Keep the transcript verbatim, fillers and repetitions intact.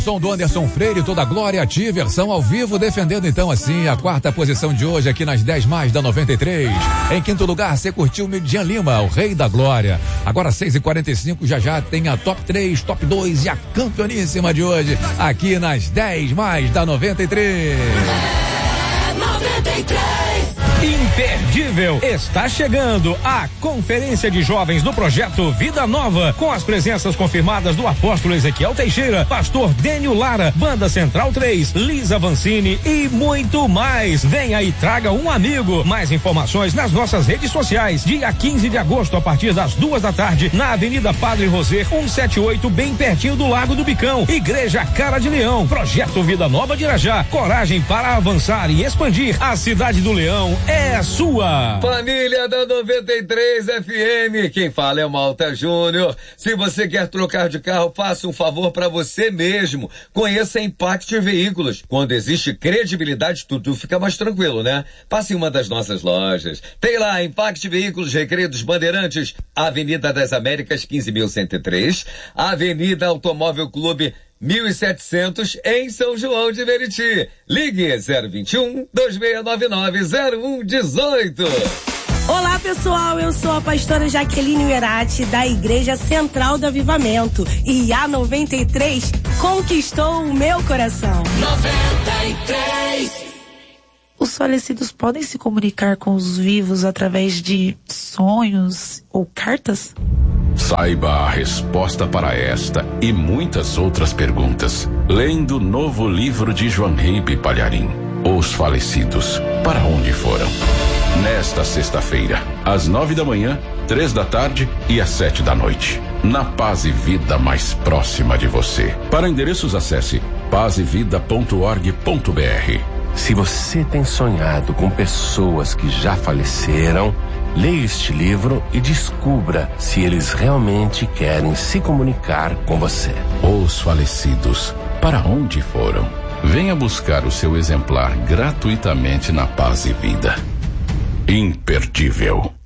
Som do Anderson Freire, toda a glória, ativa, versão ao vivo, defendendo então assim a quarta posição de hoje aqui nas dez mais da noventa e três. Em quinto lugar, você curtiu o Midian Lima, o Rei da Glória. Agora seis e quarenta e cinco, já já tem a top três, top dois e a campeoníssima de hoje aqui nas dez mais da noventa e três. É noventa e três. Imperdível, está chegando a Conferência de Jovens do Projeto Vida Nova, com as presenças confirmadas do apóstolo Ezequiel Teixeira, pastor Dênio Lara, Banda Central três, Lisa Vancini e muito mais. Venha e traga um amigo. Mais informações nas nossas redes sociais. Dia quinze de agosto, a partir das duas da tarde, na Avenida Padre Roser, cento e setenta e oito, bem pertinho do Lago do Bicão. Igreja Cara de Leão, Projeto Vida Nova de Irajá. Coragem para avançar e expandir. A cidade do Leão é sua. Família da noventa e três F M, quem fala é o Malta Júnior. Se você quer trocar de carro, faça um favor para você mesmo. Conheça a Impact Veículos. Quando existe credibilidade, tudo fica mais tranquilo, né? Passe em uma das nossas lojas. Tem lá Impact Veículos, Recreio dos Bandeirantes, Avenida das Américas, quinze mil cento e três, Avenida Automóvel Clube mil e setecentos, em São João de Meriti. Ligue zero vinte e um, dois seis nove nove, zero um um oito. Olá, pessoal, eu sou a pastora Jaqueline Uerati, da Igreja Central do Avivamento, e a noventa e três conquistou o meu coração. noventa e três. Os falecidos podem se comunicar com os vivos através de sonhos ou cartas? Saiba a resposta para esta e muitas outras perguntas lendo o novo livro de João Ribe Palharim, Os Falecidos, para onde foram? Nesta sexta-feira, às nove da manhã, três da tarde e às sete da noite, na Paz e Vida mais próxima de você. Para endereços, acesse paz e vida ponto org ponto br. Se você tem sonhado com pessoas que já faleceram, leia este livro e descubra se eles realmente querem se comunicar com você. Os Falecidos, para onde foram? Venha buscar o seu exemplar gratuitamente na Paz e Vida. Imperdível.